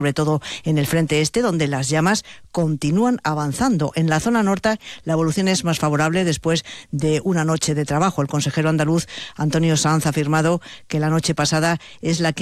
sobre todo en el frente este, donde las llamas continúan avanzando. En la zona norte la evolución es más favorable después de una noche de trabajo. El consejero andaluz Antonio Sanz ha afirmado que la noche pasada es la que